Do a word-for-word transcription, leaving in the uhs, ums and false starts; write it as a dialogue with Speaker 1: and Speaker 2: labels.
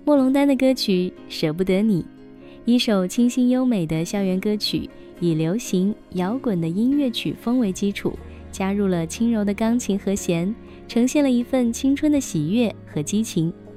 Speaker 1: 莫龙丹的歌曲《舍不得你》，一首清新优美的校园歌曲，以流行摇滚的音乐曲风为基础，加入了轻柔的钢琴和弦，呈现了一份青春的喜悦和激情。